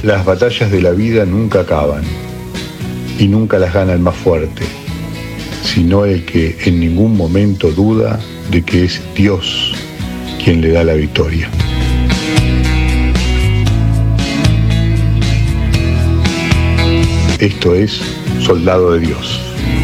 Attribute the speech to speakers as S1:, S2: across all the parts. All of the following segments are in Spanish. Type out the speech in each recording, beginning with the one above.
S1: Las batallas de la vida nunca acaban y nunca las gana el más fuerte, sino el que en ningún momento duda de que es Dios quien le da la victoria. Esto es Soldado de Dios.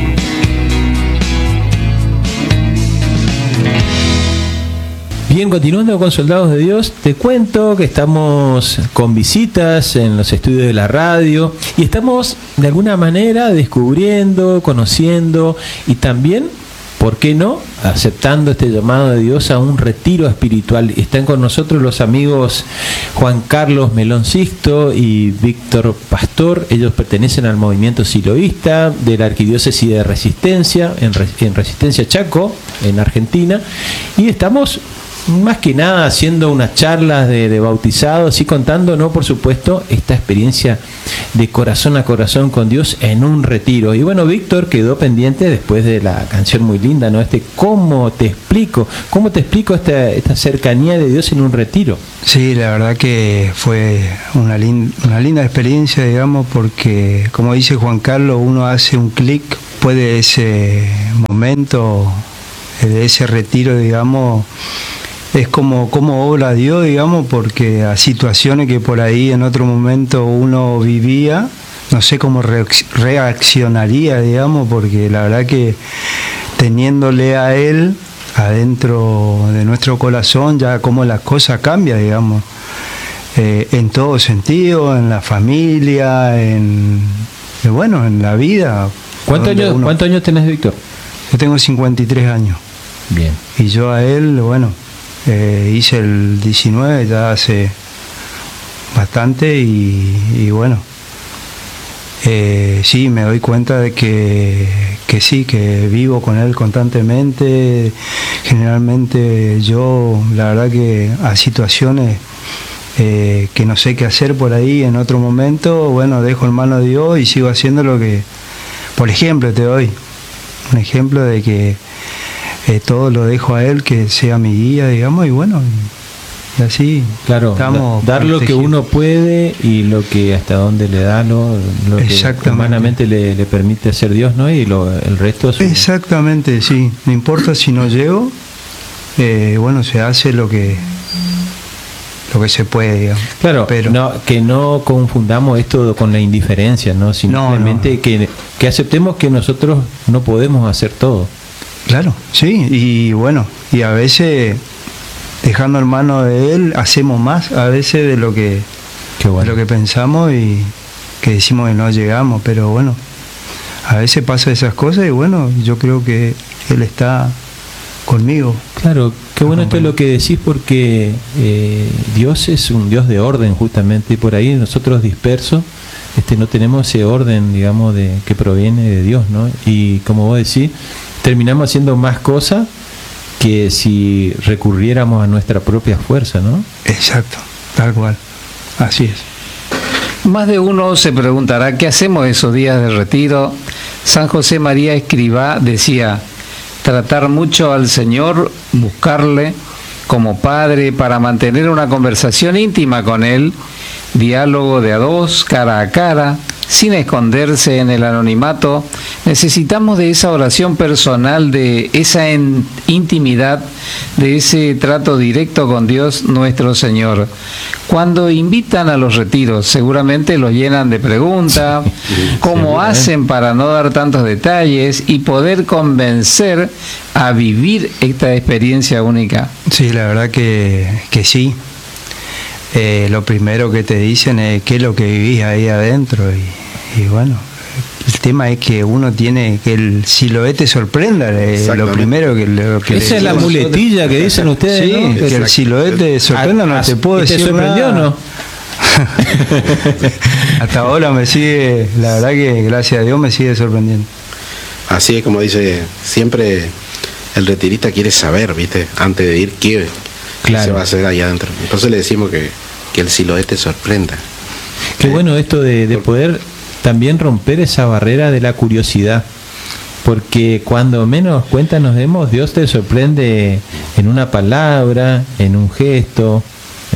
S2: Bien, continuando con Soldados de Dios, te cuento que estamos con visitas en los estudios de la radio y estamos de alguna manera descubriendo, conociendo y también, ¿por qué no?, aceptando este llamado de Dios a un retiro espiritual. Están con nosotros los amigos Juan Carlos Melón Sixto y Víctor Pastor. Ellos pertenecen al movimiento siloísta de la Arquidiócesis de Resistencia, en Resistencia Chaco, en Argentina, y estamos más que nada haciendo unas charlas de bautizados y contando, ¿no?, por supuesto, esta experiencia de corazón a corazón con Dios en un retiro. Y bueno, Víctor quedó pendiente después de la canción muy linda, ¿no? ¿Cómo te explico esta cercanía de Dios en un retiro?
S3: Sí, la verdad que fue una linda experiencia, digamos, porque como dice Juan Carlos, uno hace un clic, puede ese momento, de ese retiro, digamos, es como obra Dios, digamos, porque a situaciones que por ahí en otro momento uno vivía, no sé cómo reaccionaría, digamos, porque la verdad que teniéndole a Él adentro de nuestro corazón, ya como las cosas cambian, digamos, en todo sentido, en la familia, en la vida.
S2: ¿Cuántos años tenés, Víctor?
S3: Yo tengo 53 años.
S2: Bien.
S3: Y yo a él, hice el 19 ya hace bastante y sí, me doy cuenta de que sí, que vivo con él constantemente. Generalmente yo, la verdad que a situaciones que no sé qué hacer por ahí en otro momento, dejo en manos de Dios y sigo haciendo lo que, por ejemplo, te doy un ejemplo de que todo lo dejo a él, que sea mi guía, digamos, y así. Claro,
S2: dar lo que uno puede y lo que hasta donde le da, lo que humanamente le permite hacer Dios, ¿no? Y el resto es...
S3: Exactamente, sí. No importa si no llego, se hace lo que se puede, digamos.
S2: Claro, pero que no confundamos esto con la indiferencia, ¿no? Simplemente que aceptemos que nosotros no podemos hacer todo.
S3: Claro, sí, y a veces dejando en manos de Él hacemos más a veces de lo que pensamos y que decimos que no llegamos, pero a veces pasa esas cosas y yo creo que Él está conmigo.
S2: Claro, qué bueno esto es lo que decís, porque Dios es un Dios de orden justamente, y por ahí nosotros dispersos no tenemos ese orden, digamos, que proviene de Dios, ¿no? Y como vos decís, terminamos haciendo más cosas que si recurriéramos a nuestra propia fuerza, ¿no?
S3: Exacto, tal cual, así es.
S4: Más de uno se preguntará, ¿qué hacemos esos días de retiro? San José María Escrivá decía: tratar mucho al Señor, buscarle como Padre para mantener una conversación íntima con Él, diálogo de a dos, cara a cara, sin esconderse en el anonimato. Necesitamos de esa oración personal, de esa intimidad, de ese trato directo con Dios nuestro Señor. Cuando invitan a los retiros, seguramente los llenan de preguntas, cómo hacen para no dar tantos detalles y poder convencer a vivir esta experiencia única.
S3: Sí, la verdad que sí. Lo primero que te dicen es qué es lo que vivís ahí adentro y el tema es que uno tiene que el Siloé te sorprenda, lo primero que
S2: esa es la muletilla nosotros, que dicen ustedes,
S3: sí,
S2: ¿no?
S3: Que el Siloé te sorprenda, no te puedo decir.
S2: ¿Te sorprendió
S3: nada.
S2: o no?
S3: Hasta ahora me sigue, la verdad que gracias a Dios me sigue sorprendiendo.
S5: Así es, como dice, siempre el retirista quiere saber, ¿viste? Antes de ir, qué se va a hacer allá adentro. Entonces le decimos que el Siloé te sorprenda.
S2: Qué bueno esto de poder también romper esa barrera de la curiosidad, porque cuando menos cuenta nos demos, Dios te sorprende en una palabra, en un gesto,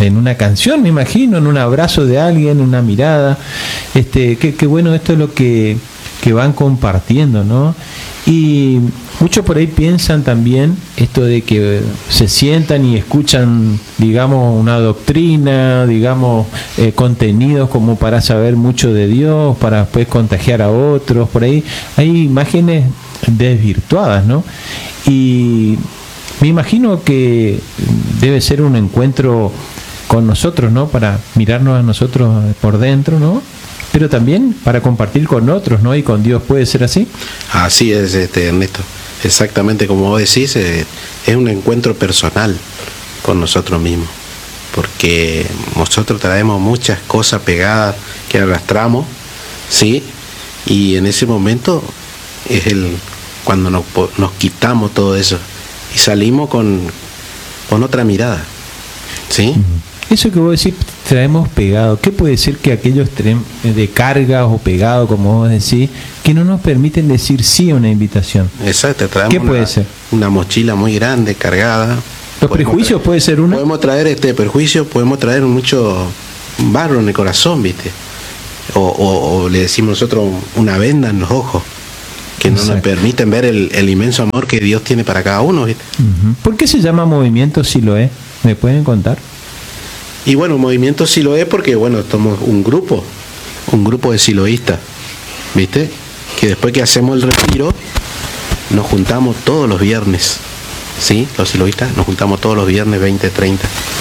S2: en una canción, me imagino, en un abrazo de alguien, una mirada. Qué bueno, esto es lo que van compartiendo, ¿no? Y muchos por ahí piensan también esto de que se sientan y escuchan, digamos, una doctrina, digamos, contenidos como para saber mucho de Dios, para después contagiar a otros. Por ahí hay imágenes desvirtuadas, ¿no? Y me imagino que debe ser un encuentro con nosotros, ¿no? Para mirarnos a nosotros por dentro, ¿no? Pero también para compartir con otros, ¿no? Y con Dios. ¿Puede ser así?
S5: Así es, Ernesto. Exactamente como vos decís, es un encuentro personal con nosotros mismos. Porque nosotros traemos muchas cosas pegadas que arrastramos, ¿sí? Y en ese momento es cuando nos quitamos todo eso y salimos con otra mirada, ¿sí?
S2: Eso que vos decís, traemos pegado. ¿Qué puede ser que aquellos de cargas o pegado, como vos decís, que no nos permiten decir sí a una invitación?
S5: Exacto, traemos
S2: ¿Qué puede ser?
S5: Una mochila muy grande, cargada.
S2: ¿Los prejuicios puede ser uno?
S5: Podemos traer prejuicios, podemos traer mucho barro en el corazón, ¿viste? O le decimos nosotros una venda en los ojos, que no nos permiten ver el inmenso amor que Dios tiene para cada uno, ¿viste?
S2: ¿Por qué se llama Movimiento Siloé? ¿Me pueden contar?
S5: Y bueno, Movimiento Siloé porque, bueno, somos un grupo de siloístas, ¿viste? Que después que hacemos el retiro, nos juntamos todos los viernes, ¿sí? Los siloístas nos juntamos todos los viernes 20-30,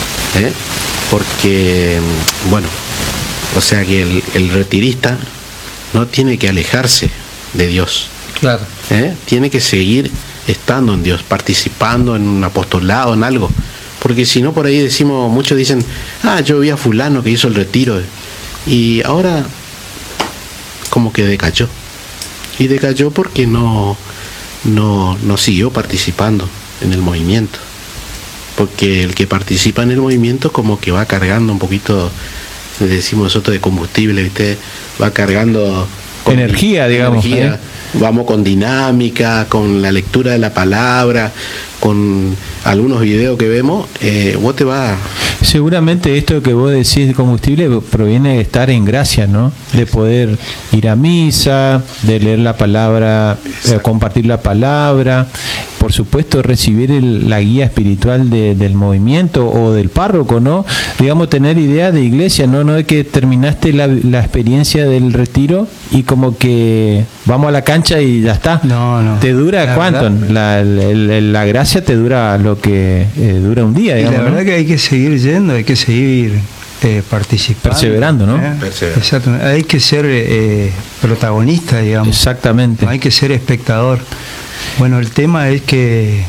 S5: porque, bueno, o sea que el retirista no tiene que alejarse de Dios.
S4: Claro.
S5: Tiene que seguir estando en Dios, participando en un apostolado, en algo. Porque si no, por ahí muchos dicen, yo vi a fulano que hizo el retiro y ahora como que decayó. Y decayó porque no siguió participando en el movimiento. Porque el que participa en el movimiento como que va cargando un poquito, decimos nosotros, de combustible, ¿viste? Va cargando
S2: con energía, digamos.
S5: Vamos con dinámica, con la lectura de la palabra, con algunos videos que vemos, vos te vas...
S2: Seguramente esto que vos decís de combustible proviene de estar en gracia, ¿no? De poder ir a misa, de leer la palabra, compartir la palabra, por supuesto recibir la guía espiritual del movimiento o del párroco, ¿no? Digamos, tener idea de iglesia, ¿no? No de que terminaste la experiencia del retiro y como que vamos a la cancha y ya está.
S3: No.
S2: ¿Te dura cuánto? La gracia te dura lo que dura un día, digamos.
S3: Y la verdad, ¿no? Que hay que seguir yendo, hay que seguir participando.
S2: Perseverando, ¿no?
S3: Exacto. Hay que ser protagonista, digamos.
S2: Exactamente.
S3: No hay que ser espectador. Bueno, el tema es que,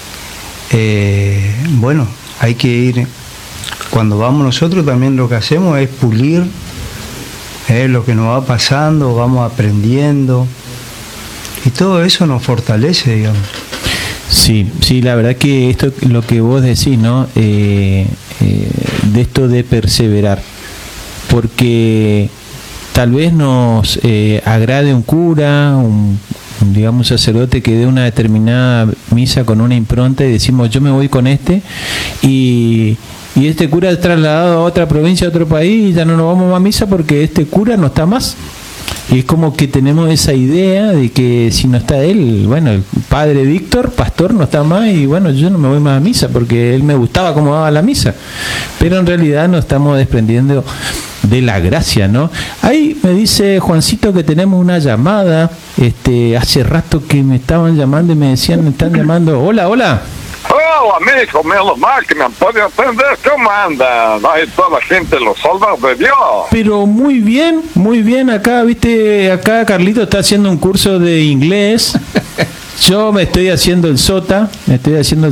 S3: hay que ir, cuando vamos nosotros también lo que hacemos es pulir lo que nos va pasando, vamos aprendiendo y todo eso nos fortalece, digamos.
S2: Sí, la verdad que esto es lo que vos decís, ¿no? De esto de perseverar, porque tal vez nos agrade un cura, un sacerdote que dé una determinada misa con una impronta y decimos yo me voy con y este cura es trasladado a otra provincia, a otro país y ya no nos vamos más a misa porque este cura no está más. Y es como que tenemos esa idea de que si no está él, el padre Víctor, pastor, no está más y yo no me voy más a misa porque él me gustaba cómo daba la misa. Pero en realidad nos estamos desprendiendo de la gracia, ¿no? Ahí me dice Juancito que tenemos una llamada, hace rato que me estaban llamando y me decían, me están llamando, hola.
S6: Hola, amigo, menos mal que me puede atender. ¿Cómo anda? Ahí toda la gente, los soldados de Dios.
S2: Pero muy bien. Acá, acá Carlito está haciendo un curso de inglés. Yo me estoy haciendo el sota, me estoy...
S6: Usted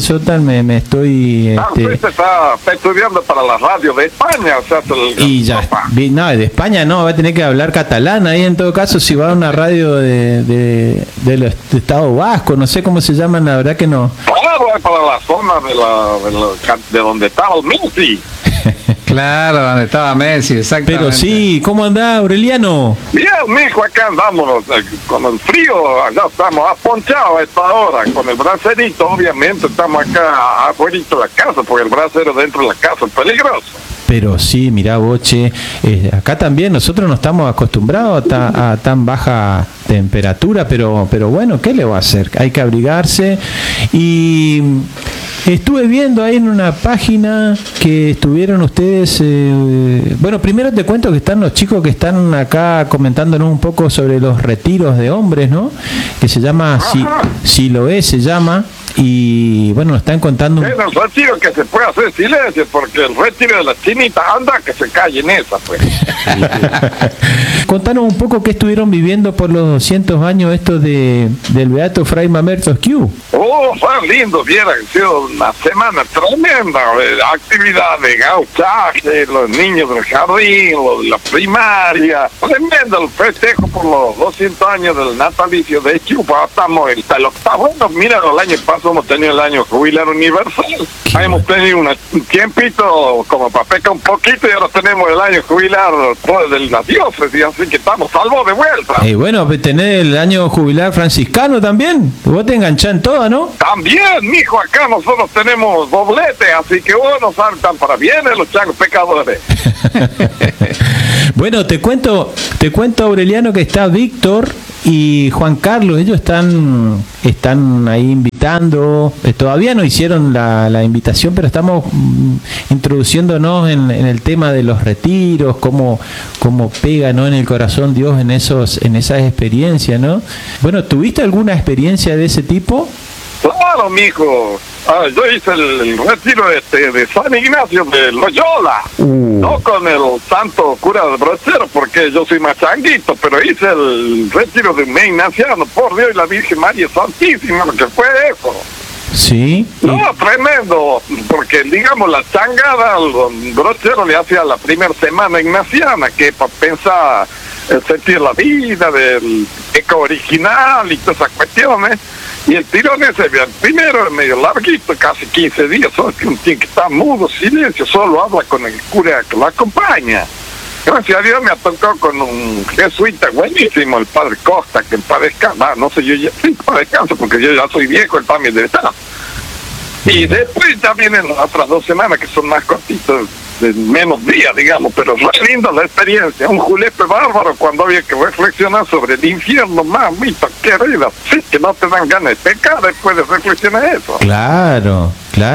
S6: está estudiando para la radio de España, o sea...
S2: Y ya, no, de España no, va a tener que hablar catalán ahí en todo caso, si va a una radio de Estado Vasco, no sé cómo se llaman, la verdad que no.
S6: Claro, es para la zona de donde estaba el Messi.
S4: Claro, donde estaba Messi, exactamente.
S2: Pero sí, ¿cómo andás, Aureliano?
S6: Bien, mijo, acá andamos con el frío, allá estamos aponchados a esta hora, con el bracerito, obviamente, estamos acá afuera de la casa, porque el bracero dentro de la casa es peligroso.
S2: Pero sí, mirá, Boche, acá también nosotros no estamos acostumbrados a tan baja temperatura, pero bueno, ¿qué le va a hacer? Hay que abrigarse. Y estuve viendo ahí en una página que estuvieron ustedes, bueno, primero te cuento que están los chicos que están acá comentándonos un poco sobre los retiros de hombres, ¿no? Que se llama Siloé, se llama. Y bueno, nos están contando.
S6: Es el retiro que se puede hacer silencio, porque el retiro de la chinita anda que se calle en esa, pues.
S2: Contanos un poco qué estuvieron viviendo por los 200 años estos del Beato Fray Mamerto Esquiú.
S6: Fue lindo, viera que ha sido una semana tremenda, actividad de gauchaje, los niños del jardín, los de la primaria, tremendo el festejo por los 200 años del natalicio de Esquiú. Estamos hasta el octavo. Bueno, mira, el año pasado hemos tenido el año jubilar universal. Hemos tenido un tiempito como para pecar un poquito y ahora tenemos el año jubilar de la diócesis, así que estamos salvos de vuelta.
S2: Y bueno, tenés el año jubilar franciscano también. Vos te enganchás en todo, ¿no?
S6: También, mijo, acá nosotros tenemos doblete, así que vos nos saltan para bienes los changos pecadores.
S2: Bueno, te cuento, Aureliano, que está Víctor y Juan Carlos. Ellos están ahí invitando. Todavía no hicieron la invitación, pero estamos introduciéndonos en el tema de los retiros, cómo pega, ¿no?, en el corazón Dios en esas experiencias, ¿no? Bueno, ¿tuviste alguna experiencia de ese tipo?
S6: Claro, mijo. Yo hice el retiro de San Ignacio de Loyola, no con el santo cura de Brochero, porque yo soy más changuito, pero hice el retiro de un ignaciano, por Dios y la Virgen María Santísima, lo que fue eso.
S2: Sí.
S6: No, tremendo, porque digamos la changada al Brochero le hacía la primera semana ignaciana, que para pensar el sentir la vida, del eco original y todas esas cuestiones. Y el tirón ese, el primero es medio larguito, casi 15 días, solo que un tiene que estar mudo, silencio, solo habla con el cura que lo acompaña. Gracias a Dios me ha tocado con un jesuita buenísimo, el padre Costa, que en paz descansa. No sé, yo ya sí, paz descansa, porque yo ya soy viejo, él también debe estar. Y después ya vienen las otras 2 semanas, que son más cortitos, de menos días, digamos, pero re linda la experiencia. Un julepe bárbaro cuando había que reflexionar sobre el infierno, mamita querida. Sí, que no te dan ganas de pecar después de reflexionar eso.
S2: Claro.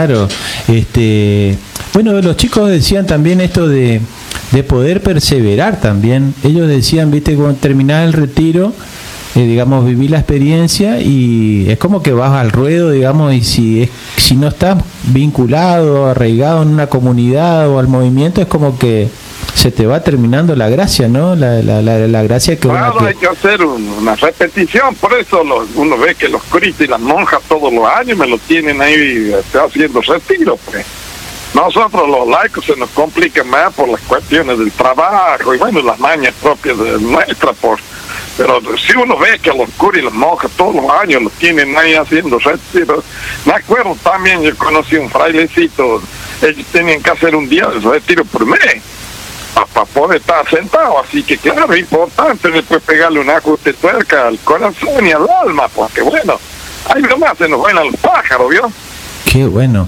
S2: Bueno, los chicos decían también esto de poder perseverar también. Ellos decían, viste, cuando terminás el retiro, digamos, viví la experiencia y es como que vas al ruedo, digamos, y si no estás vinculado, arraigado en una comunidad o al movimiento, es como que se te va terminando la gracia, ¿no? La gracia que
S6: claro, hay que hacer una repetición, por eso uno ve que los curistas y las monjas todos los años me lo tienen ahí haciendo retiro, pues. Nosotros los laicos se nos complica más por las cuestiones del trabajo y bueno, las mañas propias de nuestra, pero si uno ve que los curas y las monjas todos los años los tienen ahí haciendo retiros. Me acuerdo también, yo conocí un frailecito, ellos tenían que hacer un día de retiro por mes para poder estar sentado, así que claro, es importante después pegarle un ajuste de tuerca al corazón y al alma, porque bueno, ahí nomás se nos vuelan los pájaros, ¿vio?
S2: Qué bueno,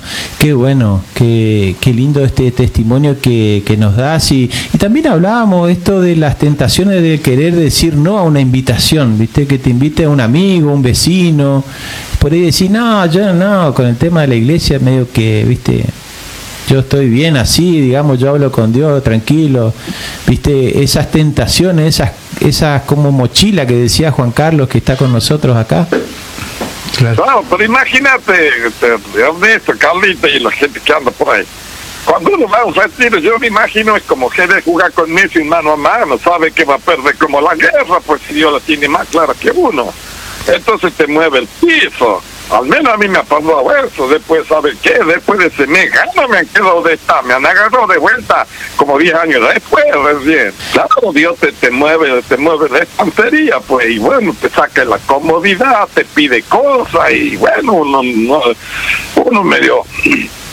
S2: qué lindo este testimonio que nos das y también hablábamos esto de las tentaciones de querer decir no a una invitación, viste, que te invite a un amigo, un vecino, por ahí decir no, yo no, con el tema de la iglesia medio que, viste, yo estoy bien así, digamos, yo hablo con Dios tranquilo, viste, esas tentaciones, esas como mochila que decía Juan Carlos que está con nosotros acá.
S6: Claro, pero imagínate, Ernesto, Carlita y la gente que anda por ahí. Cuando uno va a un retiro, yo me imagino es como querer jugar con Messi mano a mano, sabe que va a perder como la guerra, pues si Dios la tiene más clara que uno. Entonces te mueve el piso. Al menos a mí me ha pasado eso. Después, ¿sabes qué? Después de ese mes, no me han quedado de estar, me han agarrado de vuelta como 10 años después recién. Claro, Dios te mueve de estantería, pues, y bueno, te saca la comodidad, te pide cosas, y bueno, uno medio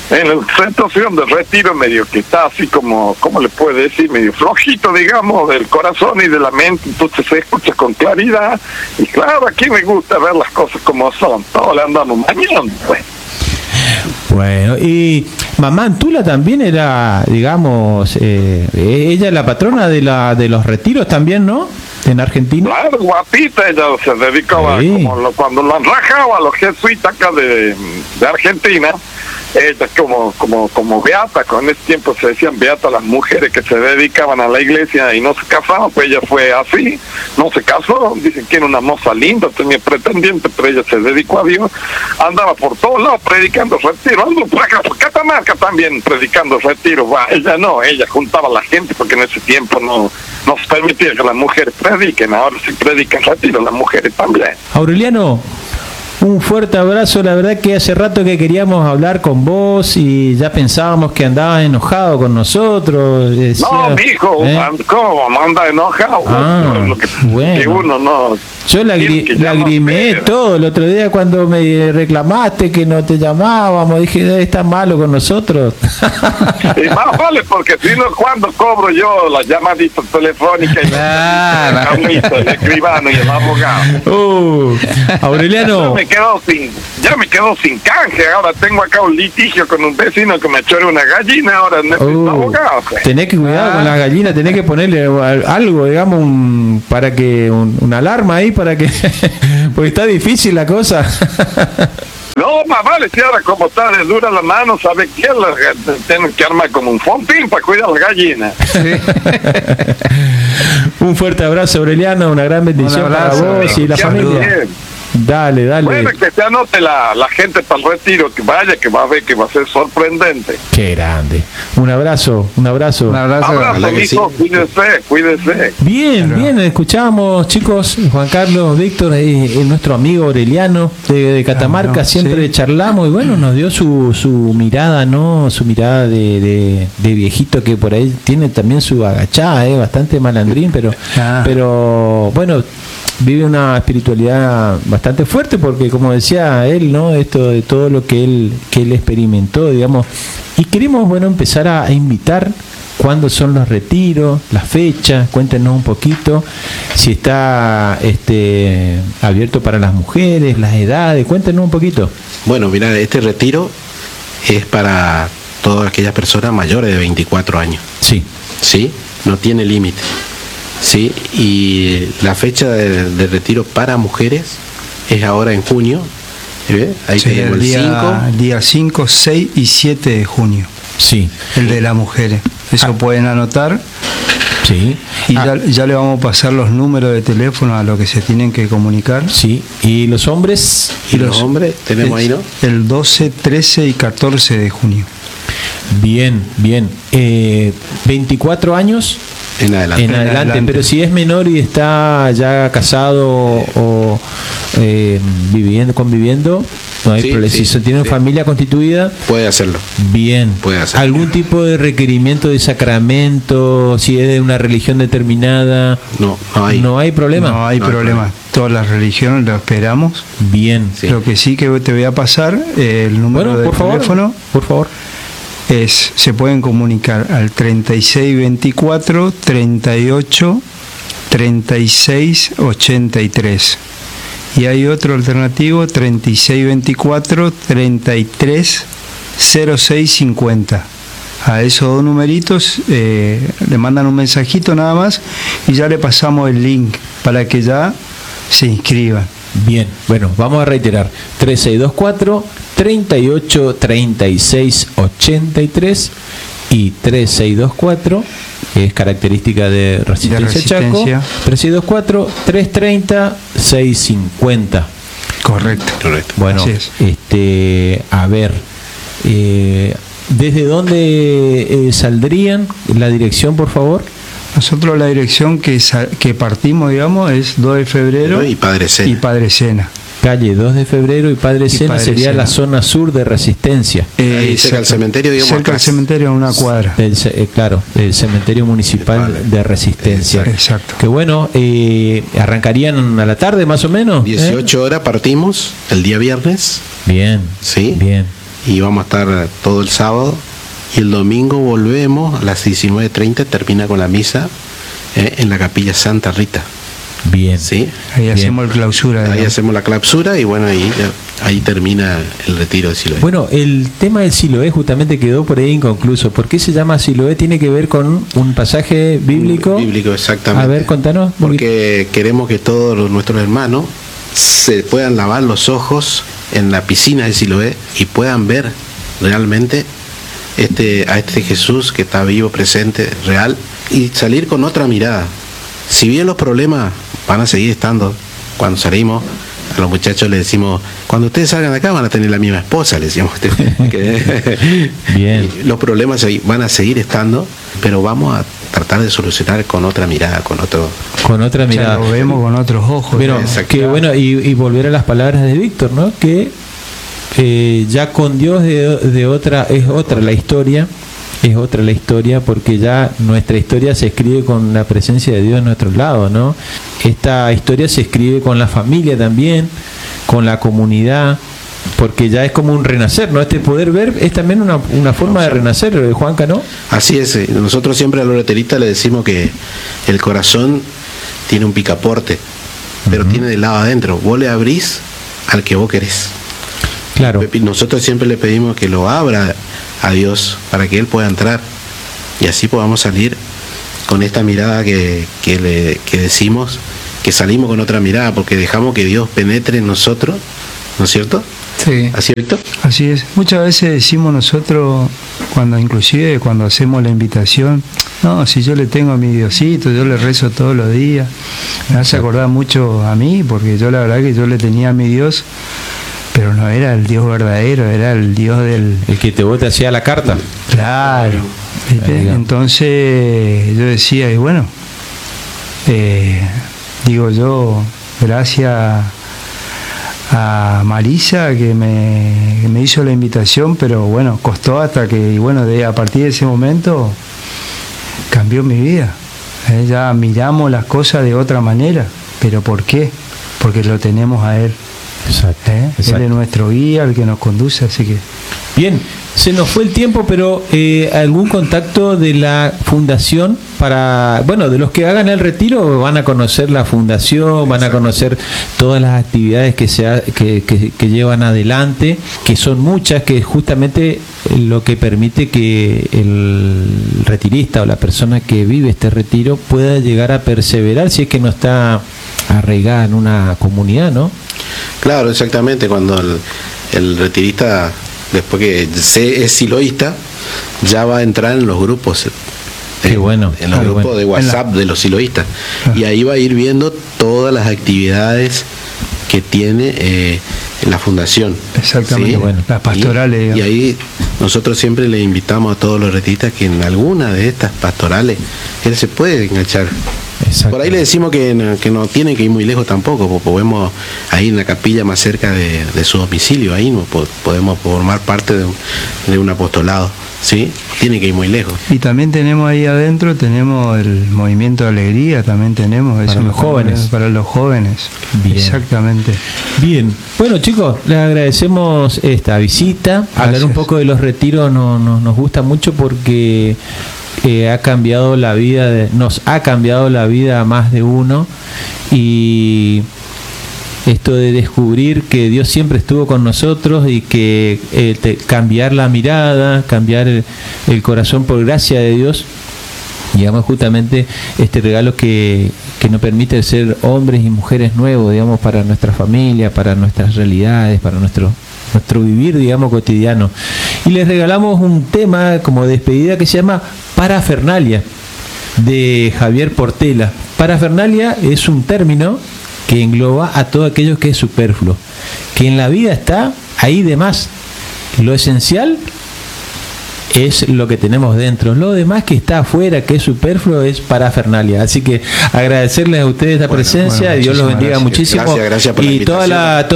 S6: en la situación de retiro medio que está así como, ¿cómo le puede decir? Medio flojito, digamos, del corazón y de la mente, entonces se escucha con claridad, y claro, aquí me gusta ver las cosas como son, todos le andamos mañana, pues.
S2: Bueno, y mamá Antula también era, digamos, ella es la patrona de los retiros también, ¿no? En Argentina.
S6: Claro, guapita, ella se dedicaba,
S2: Sí.
S6: cuando la han rajado a los jesuitas acá de Argentina, ella como beata, con ese tiempo se decían beata las mujeres que se dedicaban a la iglesia y no se casaban, pues ella fue así, no se casó, dicen que era una moza linda, tenía pretendiente, pero ella se dedicó a Dios, andaba por todos lados predicando retiro, andaba por acá, por Catamarca también predicando retiro, ella no, ella juntaba a la gente porque en ese tiempo no se permitía que las mujeres prediquen, ahora sí predican retiro las mujeres también.
S2: Aureliano, un fuerte abrazo, la verdad que hace rato que queríamos hablar con vos y ya pensábamos que andabas enojado con nosotros. Decía,
S6: No, mijo, ¿cómo anda enojado? Lo que
S2: bueno.
S6: uno no...
S2: Yo lagrimé todo el otro día cuando me reclamaste que no te llamábamos, dije, debe estar malo con nosotros.
S6: Y más vale, porque si no, cuando cobro yo las llamaditas telefónicas y el escribano y el abogado.
S2: Aureliano.
S6: Ya me quedo sin canje, ahora tengo acá un litigio con un vecino que me chore una gallina, ahora necesito abogado.
S2: Tenés que cuidar con las gallinas, tenés que ponerle algo, digamos, para que una alarma ahí, para que porque está difícil la cosa.
S6: No, más vale, si ahora como está de dura la mano, ¿sabe qué? Tienen que armar como un fompín para cuidar las gallinas.
S2: Un fuerte abrazo, Aureliano, una gran bendición para vos y la familia.
S6: Bien.
S2: Dale.
S6: Bueno, que se anote la gente para el retiro, que vaya, que va a ver que va a ser sorprendente.
S2: Qué grande. Un abrazo.
S6: Abrazo, mijo, sí. Cuídese.
S2: Bien, escuchamos, chicos, Juan Carlos, Víctor, nuestro amigo Aureliano de Catamarca, siempre charlamos y bueno, nos dio su mirada, ¿no? Su mirada de viejito que por ahí tiene también su agachada, bastante malandrín, pero bueno, vive una espiritualidad bastante fuerte porque, como decía él, ¿no? Esto de todo lo que él experimentó, digamos, y queremos, bueno, empezar a invitar cuándo son los retiros, las fechas, cuéntenos un poquito si está abierto para las mujeres, las edades, cuéntenos un poquito.
S5: Bueno, mira, este retiro es para todas aquellas personas mayores de 24 años. Sí, no tiene límite. Sí, y la fecha de retiro para mujeres es ahora en junio. Ahí tenemos
S3: el día 5, 6 y 7 de junio.
S2: Sí.
S3: El de las mujeres. Eso pueden anotar.
S2: Sí.
S3: Y ya le vamos a pasar los números de teléfono a los que se tienen que comunicar.
S2: Sí. ¿Y los hombres?
S5: Y los hombres tenemos ahí, ¿no?
S3: El 12, 13 y 14 de junio.
S2: Bien. 24 años. En adelante, pero si es menor y está ya casado o conviviendo, no hay problema. Si tiene familia constituida,
S5: puede hacerlo.
S2: Bien.
S5: Puede hacerlo.
S2: ¿Algún tipo de requerimiento de sacramento? Si es de una religión determinada, no hay problema.
S3: No hay problema. Todas las religiones lo esperamos.
S2: Bien.
S3: Lo que sí que te voy a pasar el número de teléfono.
S2: Por favor.
S3: Se pueden comunicar al 3624 38 36 83 y hay otro alternativo 3624 33 06 50. A esos dos numeritos le mandan un mensajito nada más y ya le pasamos el link para que ya se inscriban.
S2: Bien, bueno, vamos a reiterar: 3624 38 36 83 y 3624, que es característica de Resistencia Chaco, 3624 330 650.
S3: Correcto.
S2: Bueno, a ver, ¿desde dónde saldrían? La dirección, por favor.
S3: Nosotros la dirección que partimos, digamos, es 2 de febrero
S5: y Padre Sena.
S2: Calle 2 de febrero y Padre Sena sería la zona sur de Resistencia.
S5: Ahí cerca del cementerio, digamos.
S3: Cerca del cementerio, a una cuadra.
S2: Claro, el cementerio municipal de Resistencia.
S3: Exacto.
S2: Que bueno, arrancarían a la tarde más o menos.
S5: 18 horas partimos el día viernes.
S2: Bien.
S5: Sí.
S2: Bien.
S5: y vamos a estar todo el sábado. Y el domingo volvemos a las 19:30, termina con la misa en la capilla Santa Rita.
S2: Bien.
S5: ¿Sí?
S3: Ahí hacemos la clausura.
S5: Ahí hacemos la clausura y bueno, ahí termina el retiro de Siloé.
S2: Bueno, el tema del Siloé justamente quedó por ahí inconcluso. ¿Por qué se llama Siloé? ¿Tiene que ver con un pasaje bíblico?
S5: Bíblico, exactamente.
S2: A ver, contanos.
S5: Porque queremos que todos nuestros hermanos se puedan lavar los ojos en la piscina de Siloé y puedan ver realmente a este Jesús que está vivo, presente, real, y salir con otra mirada. Si bien los problemas van a seguir estando, cuando salimos, a los muchachos les decimos, cuando ustedes salgan de acá van a tener la misma esposa, les decíamos.
S2: Bien.
S5: Los problemas van a seguir estando, pero vamos a tratar de solucionar con otra mirada, con otra
S2: mirada.
S3: Lo vemos con otros ojos.
S2: Pero que bueno, y volver a las palabras de Víctor, ¿no? Que ya con Dios es otra la historia, porque ya nuestra historia se escribe con la presencia de Dios a nuestro lado, ¿no? Esta historia se escribe con la familia también, con la comunidad, porque ya es como un renacer, ¿no? Este poder ver es también una forma de renacer, Juanca, ¿no?
S5: Así es, nosotros siempre a los reteristas le decimos que el corazón tiene un picaporte, pero tiene del lado adentro, vos le abrís al que vos querés.
S2: Claro.
S5: Nosotros siempre le pedimos que lo abra a Dios para que Él pueda entrar y así podamos salir con esta mirada que decimos, que salimos con otra mirada, porque dejamos que Dios penetre en nosotros, ¿no es cierto?
S4: Sí.
S5: ¿Así es, Víctor?
S3: Así es. Muchas veces decimos nosotros, inclusive cuando hacemos la invitación, no, si yo le tengo a mi Diosito, yo le rezo todos los días, me hace acordar mucho a mí, porque yo la verdad que yo le tenía a mi Dios, pero no era el Dios verdadero, era el Dios del...
S2: El que vos te hacía la carta.
S3: Claro. Entonces yo decía, y bueno, digo yo, gracias a Marisa que me hizo la invitación, pero bueno, costó hasta que, y bueno, a partir de ese momento cambió mi vida. Ya miramos las cosas de otra manera. ¿Pero por qué? Porque lo tenemos a Él.
S2: Exacto.
S3: Él es nuestro guía, el que nos conduce, así que...
S2: Bien, se nos fue el tiempo, pero algún contacto de la fundación para, bueno, de los que hagan el retiro van a conocer la fundación, van a conocer todas las actividades que llevan adelante, que son muchas, que es justamente lo que permite que el retirista o la persona que vive este retiro pueda llegar a perseverar si es que no está arraigada en una comunidad, ¿no?
S5: Claro, exactamente, cuando el retirista, después que es siloísta, ya va a entrar en los grupos.
S2: Qué bueno.
S5: En los grupos de WhatsApp de los siloístas. Y ahí va a ir viendo todas las actividades que tiene la fundación.
S3: Exactamente,
S5: ¿sí?
S3: bueno, las pastorales.
S5: Y ahí nosotros siempre le invitamos a todos los retiristas que en alguna de estas pastorales él se puede enganchar. Por ahí le decimos que no tiene que ir muy lejos tampoco, porque podemos ahí en la capilla más cerca de su domicilio, ahí podemos formar parte de un apostolado, ¿sí? Tiene que ir muy lejos.
S3: Y también tenemos ahí adentro, tenemos el movimiento de alegría, también tenemos
S2: para
S3: eso
S2: los jóvenes.
S3: Para los jóvenes.
S2: Bien.
S3: Exactamente.
S2: Bien, bueno chicos, les agradecemos esta visita.
S3: Gracias.
S2: Hablar un poco de los retiros nos gusta mucho porque nos ha cambiado la vida a más de uno, y esto de descubrir que Dios siempre estuvo con nosotros y que cambiar la mirada, cambiar el corazón por gracia de Dios, digamos, justamente este regalo que nos permite ser hombres y mujeres nuevos, digamos, para nuestra familia, para nuestras realidades, para nuestro vivir, digamos, cotidiano. Y les regalamos un tema como despedida que se llama Parafernalia, de Javier Portela. Parafernalia es un término que engloba a todo aquello que es superfluo, que en la vida está ahí de más. Lo esencial es lo que tenemos dentro, lo demás que está afuera, que es superfluo, es parafernalia. Así que agradecerles a ustedes esta presencia, Dios los bendiga muchísimo.
S5: Gracias por la
S2: y
S5: invitación.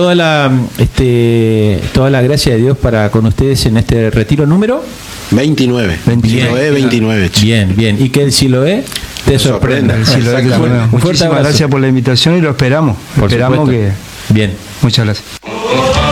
S2: toda la gracia de Dios para con ustedes en este retiro número
S5: 29. Bien.
S2: Y que el Siloé te sorprenda.
S3: Un fuerte
S2: Muchísimas
S3: gracias por la invitación y lo esperamos. Esperamos que...
S2: Bien.
S3: Muchas gracias.